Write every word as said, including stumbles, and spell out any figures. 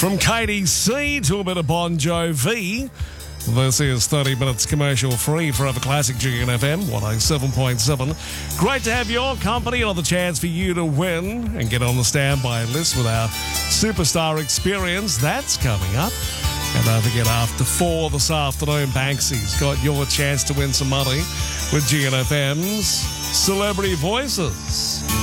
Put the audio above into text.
From K D C to a bit of Bon Jovi. This is thirty minutes commercial free for Forever Classic G N F M one oh seven point seven. Great to have your company, another chance for you to win and get on the standby list with our Superstar Experience. That's coming up. And don't forget, after four this afternoon, Banksy's got your chance to win some money with G N F M's Celebrity Voices.